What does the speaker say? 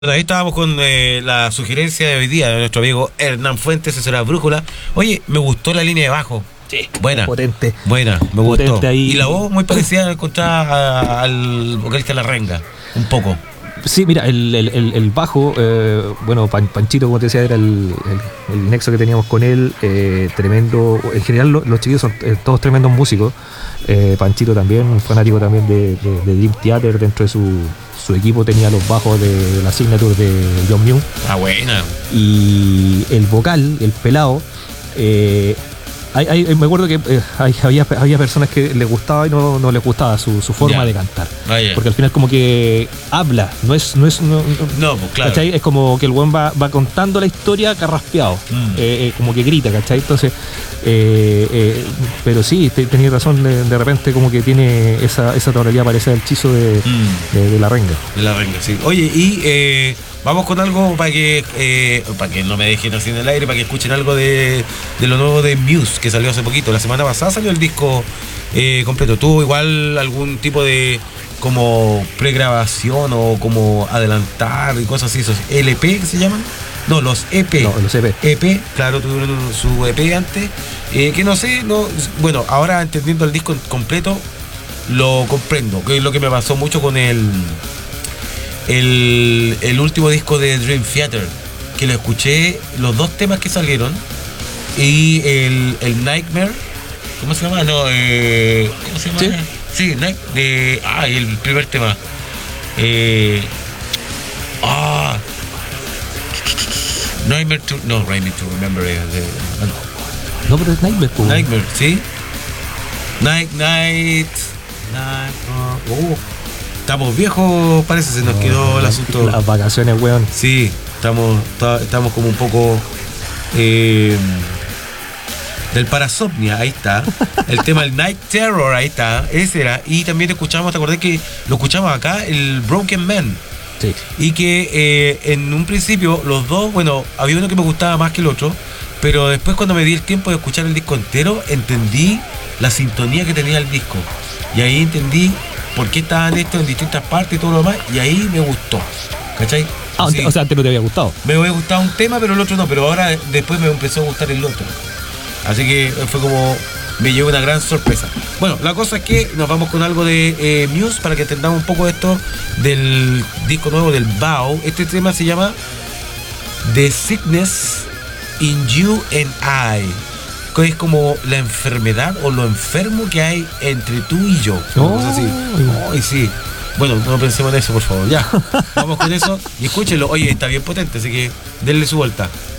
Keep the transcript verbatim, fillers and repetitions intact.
Bueno, ahí estábamos con eh, la sugerencia de hoy día de nuestro amigo Hernán Fuentes, eso era Brújula. Oye, me gustó la línea de bajo. Sí, buena. Potente. Buena, me Potente gustó. ahí. Y la voz muy parecida a encontrar a- al vocalista La Renga, un poco. Sí, mira, el, el, el, el bajo, eh, bueno, Pan- Panchito, como te decía, era el, el, el nexo que teníamos con él, eh, tremendo. En general, lo- los chiquillos son eh, todos tremendos músicos. Eh, Panchito también, un fanático también de, de, de Dream Theater, dentro de su, su equipo tenía los bajos de la signature de John Mew. Ah, buena. Y el vocal, el pelado, eh, hay, hay- me acuerdo que eh, hay- había, había personas que les gustaba y no, no les gustaba su, su forma Ya. de cantar. Ah, ya. Porque al final como que habla, no es... No, es, no, No, pues claro. ¿cachai? Es como que el buen va, va contando la historia carraspeado, Mm. eh, eh, como que grita, ¿cachai? Entonces, eh, eh, pero sí, te, tenías razón, de, de repente como que tiene esa, esa tonalidad parecida al hechizo de, Mm. de, de La Renga. De La Renga, sí. Oye, y eh, vamos con algo para que eh, para que no me dejen así en el aire, para que escuchen algo de, de lo nuevo de Muse, que salió hace poquito. La semana pasada salió el disco eh, completo. ¿Tuvo igual algún tipo de como pregrabación o como adelantar y cosas así? ¿Esos L P que se llaman? No, los E P. No, los E P. E P, claro, tuvieron su E P antes. Eh, que no sé, no, bueno, ahora entendiendo el disco completo, lo comprendo, que es lo que me pasó mucho con el el, el último disco de Dream Theater, que lo escuché, los dos temas que salieron, y el, el Nightmare, ¿cómo se llama? No, eh, ¿cómo se llama? Sí. Sí, Night, de, ah, y el primer tema. Eh, ah, Nightmare to, no, Nightmare to Remember, eh, de, no, No, pero es Nightmare, pues. Nightmare, ¿sí? Night, night, night, oh, oh. Estamos viejos, parece, se nos quedó el asunto. Las vacaciones, weón. Sí, estamos, ta- estamos como un poco eh, del parasomnia, ahí está. El tema del Night Terror, ahí está, ese era. Y también escuchamos, ¿te acordás que lo escuchamos acá? El Broken Man. Sí. Y que eh, en un principio los dos, bueno, había uno que me gustaba más que el otro, pero después cuando me di el tiempo de escuchar el disco entero, entendí la sintonía que tenía el disco. Y ahí entendí por qué estaban estos en distintas partes y todo lo demás, y ahí me gustó. ¿Cachai? Ah, Así, o sea, antes no te había gustado. me había gustado un tema, pero el otro no, pero ahora después me empezó a gustar el otro. Así que fue como, me llevó una gran sorpresa. Bueno, la cosa es que nos vamos con algo de eh, Muse para que entendamos un poco esto del disco nuevo del Bow. Este tema se llama The Sickness in You and I, que es como la enfermedad o lo enfermo que hay entre tú y yo. Una Oh. cosa así. Ay, sí. Bueno, no pensemos en eso, por favor. Ya, vamos con eso y escúchenlo. Oye, está bien potente, así que denle su vuelta.